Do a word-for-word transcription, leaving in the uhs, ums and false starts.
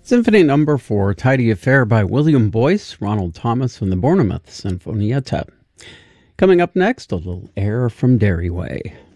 Symphony Number Four, Tidy Affair by William Boyce, Ronald Thomas from the Bournemouth Sinfonietta. Coming up next, a little air from Dairy Way.